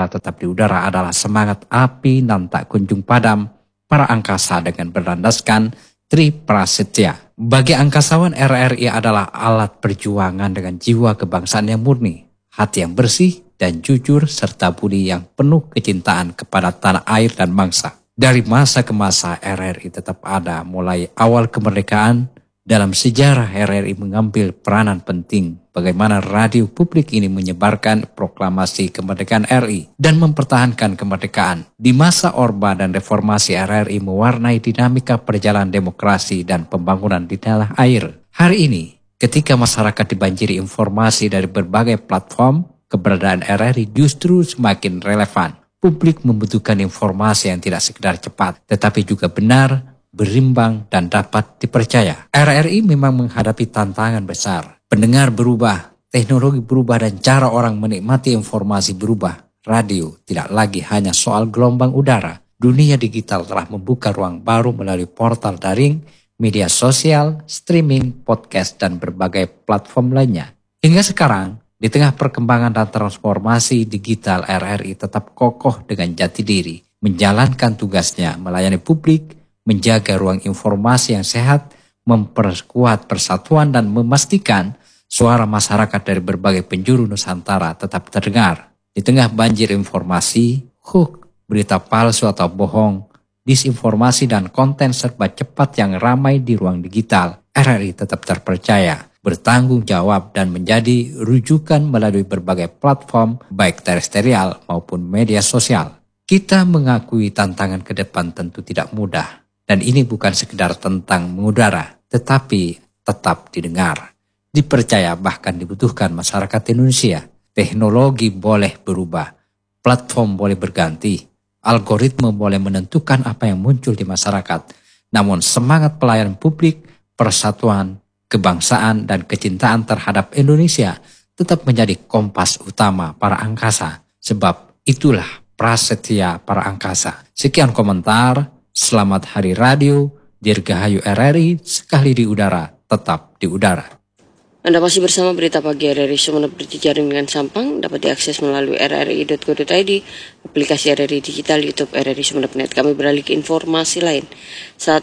tetap di udara adalah semangat api nan tak kunjung padam para angkasa dengan berlandaskan Tri Prasetya. Bagi angkasawan, RRI adalah alat perjuangan dengan jiwa kebangsaan yang murni, hati yang bersih dan jujur, serta budi yang penuh kecintaan kepada tanah air dan bangsa. Dari masa ke masa, RRI tetap ada. Mulai awal kemerdekaan, dalam sejarah RRI mengambil peranan penting bagaimana radio publik ini menyebarkan proklamasi kemerdekaan RI dan mempertahankan kemerdekaan. Di masa Orba dan reformasi, RRI mewarnai dinamika perjalanan demokrasi dan pembangunan di tanah air. Hari ini, ketika masyarakat dibanjiri informasi dari berbagai platform, keberadaan RRI justru semakin relevan. Publik membutuhkan informasi yang tidak sekedar cepat, tetapi juga benar, berimbang, dan dapat dipercaya. RRI memang menghadapi tantangan besar. Pendengar berubah, teknologi berubah, dan cara orang menikmati informasi berubah. Radio tidak lagi hanya soal gelombang udara. Dunia digital telah membuka ruang baru melalui portal daring, media sosial, streaming, podcast, dan berbagai platform lainnya. Hingga sekarang, di tengah perkembangan dan transformasi digital, RRI tetap kokoh dengan jati diri, menjalankan tugasnya melayani publik, menjaga ruang informasi yang sehat, memperkuat persatuan, dan memastikan suara masyarakat dari berbagai penjuru Nusantara tetap terdengar. Di tengah banjir informasi, hoax, berita palsu atau bohong, disinformasi, dan konten serba cepat yang ramai di ruang digital, RRI tetap terpercaya, bertanggung jawab, dan menjadi rujukan melalui berbagai platform baik terestrial maupun media sosial. Kita mengakui tantangan ke depan tentu tidak mudah, dan ini bukan sekedar tentang mengudara, tetapi tetap didengar, dipercaya, bahkan dibutuhkan masyarakat Indonesia. Teknologi boleh berubah, platform boleh berganti, algoritma boleh menentukan apa yang muncul di masyarakat. Namun semangat pelayanan publik, persatuan, kebangsaan, dan kecintaan terhadap Indonesia tetap menjadi kompas utama para angkasa. Sebab itulah prasetya para angkasa. Sekian komentar. Selamat Hari Radio, Dirgahayu RRI, sekali di udara, tetap di udara. Anda masih bersama berita pagi RRI Sumeneb berjejaring dengan Sampang, dapat diakses melalui rri.co.id, aplikasi RRI Digital, YouTube RRI Sumeneb.net. Kami beralih ke informasi lain. Saat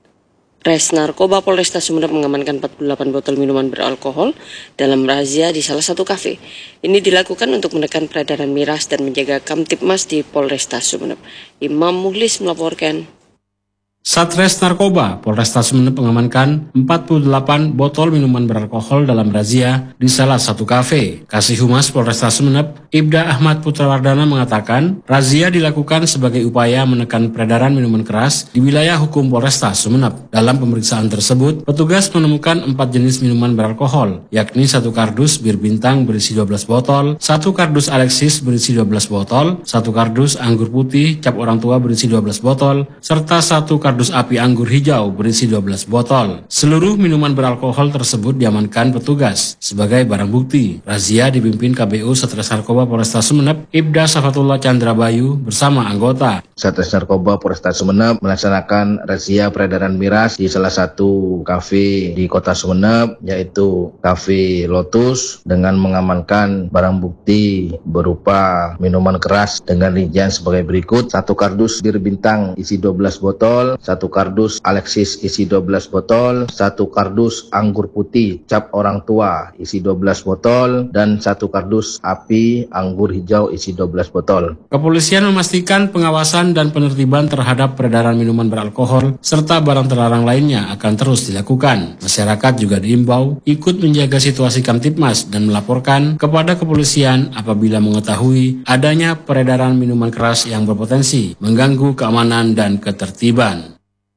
Res Narkoba Polresta Sumeneb mengamankan 48 botol minuman beralkohol dalam razia di salah satu kafe. Ini dilakukan untuk menekan peredaran miras dan menjaga Kamtibmas di Polresta Sumeneb. Imam Muhlis melaporkan. Satres Narkoba Polresta Sumeneb mengamankan 48 botol minuman beralkohol dalam razia di salah satu kafe. Kasih Humas Polresta Sumeneb, Ibda Ahmad Putrawardana mengatakan, razia dilakukan sebagai upaya menekan peredaran minuman keras di wilayah hukum Polresta Sumeneb. Dalam pemeriksaan tersebut, petugas menemukan 4 jenis minuman beralkohol, yakni 1 kardus bir bintang berisi 12 botol, 1 kardus Alexis berisi 12 botol, 1 kardus anggur putih cap orang tua berisi 12 botol, serta 1 kardus api anggur hijau berisi 12 botol. Seluruh minuman beralkohol tersebut diamankan petugas sebagai barang bukti. Razia dipimpin KBU Satres Narkoba Polresta Sumeneb, Ibda Safatullah Chandrabayu bersama anggota. Satres Narkoba Polresta Sumeneb melaksanakan razia peredaran miras di salah satu kafe di Kota Sumeneb, yaitu Kafe Lotus, dengan mengamankan barang bukti berupa minuman keras dengan rincian sebagai berikut: 1 kardus bir bintang isi 12 botol, 1 kardus Alexis isi 12 botol, 1 kardus anggur putih cap orang tua isi 12 botol, dan 1 kardus api anggur hijau isi 12 botol. Kepolisian memastikan pengawasan dan penertiban terhadap peredaran minuman beralkohol serta barang terlarang lainnya akan terus dilakukan. Masyarakat juga diimbau ikut menjaga situasi Kamtibmas dan melaporkan kepada kepolisian apabila mengetahui adanya peredaran minuman keras yang berpotensi mengganggu keamanan dan ketertiban.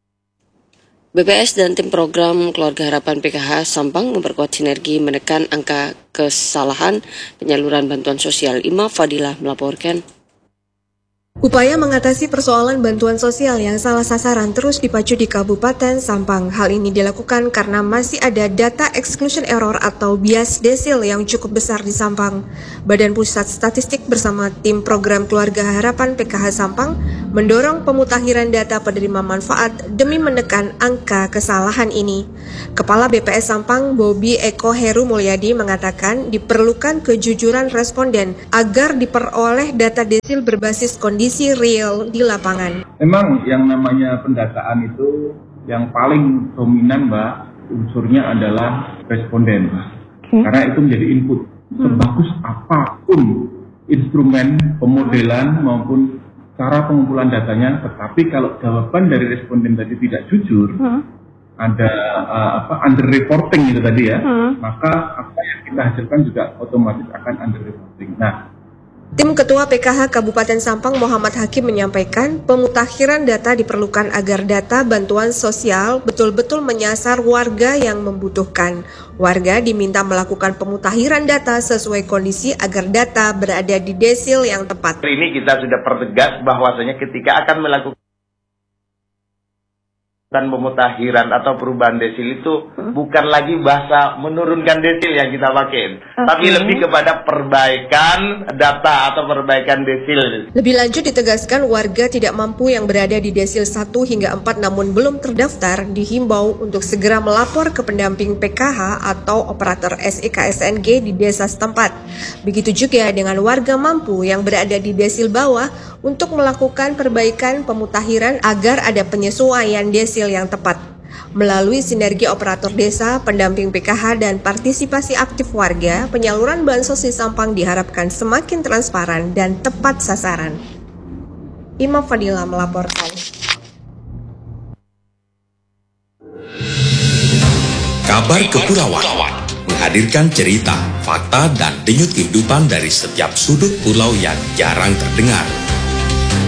BPS dan tim program Keluarga Harapan PKH Sampang memperkuat sinergi menekan angka kesalahan penyaluran bantuan sosial. Ima Fadilah melaporkan. Upaya mengatasi persoalan bantuan sosial yang salah sasaran terus dipacu di Kabupaten Sampang. Hal ini dilakukan karena masih ada data exclusion error atau bias desil yang cukup besar di Sampang. Badan Pusat Statistik bersama tim program Keluarga Harapan PKH Sampang mendorong pemutakhiran data penerima manfaat demi menekan angka kesalahan ini. Kepala BPS Sampang, Bobi Eko Heru Mulyadi, mengatakan diperlukan kejujuran responden agar diperoleh data desil berbasis kondisi real di lapangan. Memang yang namanya pendataan itu yang paling dominan, Mbak, unsurnya adalah responden, Mbak. Karena itu menjadi input. Sebagus apapun instrumen pemodelan maupun cara pengumpulan datanya, tetapi kalau jawaban dari responden tadi tidak jujur, ada under reporting itu tadi ya, maka apa yang kita hasilkan juga otomatis akan under reporting. Nah, tim Ketua PKH Kabupaten Sampang Muhammad Hakim menyampaikan pemutakhiran data diperlukan agar data bantuan sosial betul-betul menyasar warga yang membutuhkan. Warga diminta melakukan pemutakhiran data sesuai kondisi agar data berada di desil yang tepat. Ini kita sudah pertegas bahwasanya ketika akan melakukan pemutakhiran atau perubahan desil itu bukan lagi bahasa menurunkan desil yang kita pakai, tapi lebih kepada perbaikan data atau perbaikan desil. Lebih lanjut ditegaskan warga tidak mampu yang berada di desil 1 hingga 4 namun belum terdaftar dihimbau untuk segera melapor ke pendamping PKH atau operator SIKSNG di desa setempat. Begitu juga dengan warga mampu yang berada di desil bawah untuk melakukan perbaikan pemutakhiran agar ada penyesuaian desil yang tepat. Melalui sinergi operator desa, pendamping PKH, dan partisipasi aktif warga, penyaluran bansos di Sampang diharapkan semakin transparan dan tepat sasaran. Imam Fadila melaporkan. Kabar Kepulauan menghadirkan cerita, fakta, dan denyut kehidupan dari setiap sudut pulau yang jarang terdengar.